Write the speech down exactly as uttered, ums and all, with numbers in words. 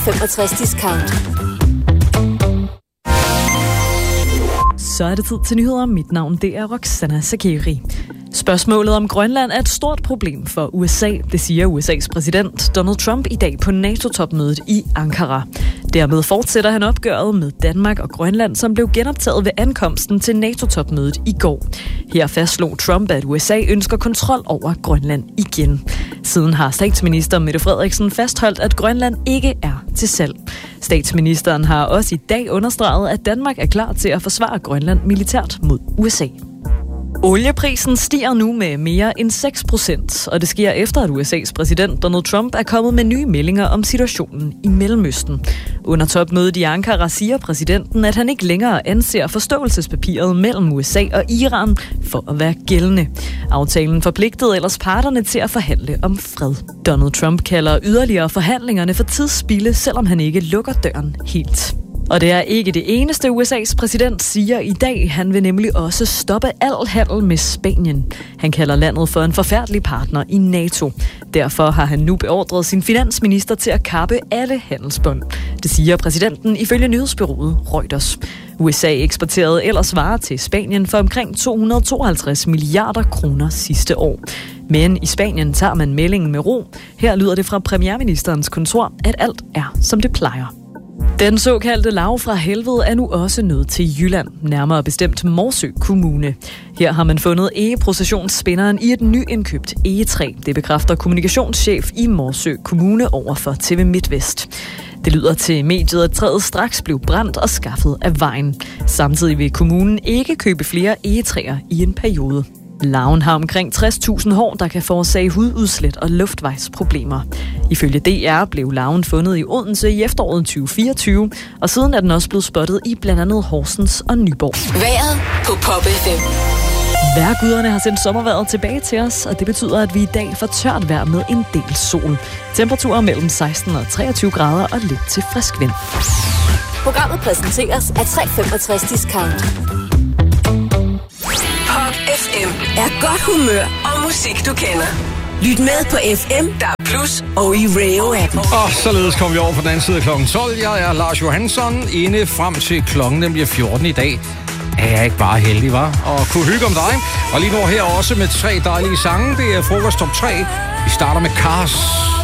femogtres discount. Så er det tid til nyheder. Mit navn det er Roxana Sakeri. Spørgsmålet om Grønland er et stort problem for U S A, det siger U S A's præsident Donald Trump i dag på NATO-topmødet i Ankara. Dermed fortsætter han opgøret med Danmark og Grønland, som blev genoptaget ved ankomsten til NATO-topmødet i går. Her fastslog Trump, at U S A ønsker kontrol over Grønland igen. Siden har statsminister Mette Frederiksen fastholdt, at Grønland ikke er til salg. Statsministeren har også i dag understreget, at Danmark er klar til at forsvare Grønland militært mod U S A. Olieprisen stiger nu med mere end seks procent, og det sker efter, at U S A's præsident Donald Trump er kommet med nye meldinger om situationen i Mellemøsten. Under topmødet i Ankara siger præsidenten, at han ikke længere anser forståelsespapiret mellem U S A og Iran for at være gældende. Aftalen forpligtede ellers parterne til at forhandle om fred. Donald Trump kalder yderligere forhandlingerne for tidsspilde, selvom han ikke lukker døren helt. Og det er ikke det eneste, U S A's præsident siger i dag. Han vil nemlig også stoppe al handel med Spanien. Han kalder landet for en forfærdelig partner i NATO. Derfor har han nu beordret sin finansminister til at kappe alle handelsbånd. Det siger præsidenten ifølge nyhedsbureauet Reuters. U S A eksporterede ellers varer til Spanien for omkring to hundrede og tooghalvtreds milliarder kroner sidste år. Men i Spanien tager man meldingen med ro. Her lyder det fra premierministerens kontor, at alt er som det plejer. Den såkaldte lav fra helvede er nu også nået til Jylland, nærmere bestemt Morsø Kommune. Her har man fundet egeprocessionsspinderen i et nyindkøbt egetræ. Det bekræfter kommunikationschef i Morsø Kommune over for T V MidtVest. Det lyder til mediet, at træet straks blev brændt og skaffet af vejen. Samtidig vil kommunen ikke købe flere egetræer i en periode. Larven har omkring tres tusind hår, der kan forårsage hududslæt og luftvejsproblemer. Ifølge D R blev larven fundet i Odense i efteråret tyve fireogtyve, og siden er den også blevet spottet i blandt andet Horsens og Nyborg. Vejret på Pop F M. Vejrguderne har sendt sommervejret tilbage til os, og det betyder, at vi i dag får tørt vejr med en del sol. Temperaturer mellem seksten og treogtyve grader og lidt til frisk vind. Programmet præsenteres af tre femogtres discount. Pop F M er godt humør og musik, du kender. Lyt med på F M, der er plus og i Radio-appen. Og således kommer vi over på den anden side af klokken tolv. Jeg er Lars Johansson, inde frem til klokken bliver fjorten i dag. Er jeg ikke bare heldig, var? Og kunne hygge om dig. Og lige nu her også med tre dejlige sange. Det er frokost top tre. Vi starter med Cars.